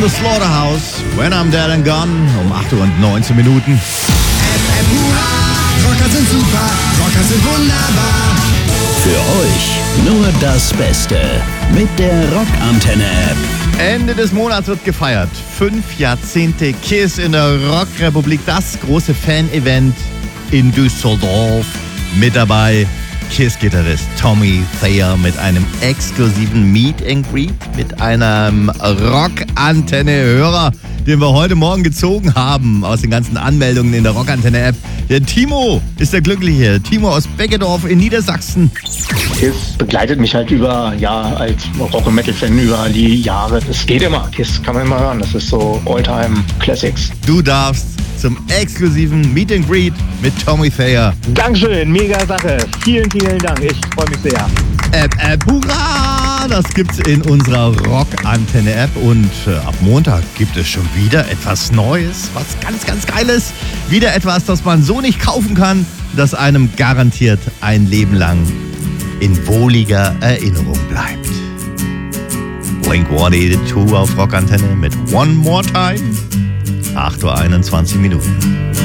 the Slaughterhouse, When I'm Dead and Gone, um 8 Uhr und 19 Minuten. Hurra, Rocker sind super, Rocker sind wunderbar. Für euch nur das Beste mit der Rockantenne-App. Ende des Monats wird gefeiert. 5 Jahrzehnte KISS in der Rockrepublik. Das große Fan-Event in Düsseldorf. Mit dabei KISS-Gitarrist Tommy Thayer mit einem exklusiven Meet and Greet mit einem Rockantenne-Hörer, den wir heute Morgen gezogen haben aus den ganzen Anmeldungen in der Rockantenne-App. Der Timo ist der Glückliche. Timo aus Beckedorf in Niedersachsen. KISS begleitet mich halt als Rock- und Metal-Fan über die Jahre. Es geht immer. KISS kann man immer hören. Das ist so All-Time-Classics. Du darfst zum exklusiven Meet and Greet mit Tommy Thayer. Dankeschön, mega Sache. Vielen, vielen Dank. Ich freue mich sehr. Hurra! Das gibt's in unserer Rockantenne-App und ab Montag gibt es schon wieder etwas Neues, was ganz, ganz Geiles. Wieder etwas, das man so nicht kaufen kann, das einem garantiert ein Leben lang in wohliger Erinnerung bleibt. Blink 182 auf Rockantenne mit One More Time. 8:21 Uhr.